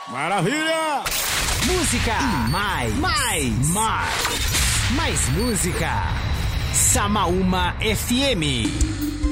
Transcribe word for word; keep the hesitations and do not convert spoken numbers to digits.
Maravilha! Música e mais, mais, mais, mais música. Samaúma F M.